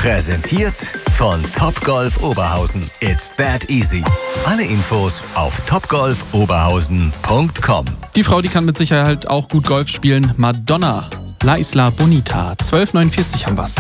Präsentiert von Topgolf Oberhausen. It's that easy. Alle Infos auf topgolfoberhausen.com. Die Frau, die kann mit Sicherheit auch gut Golf spielen. Madonna, La Isla Bonita, 12,49 haben wir's.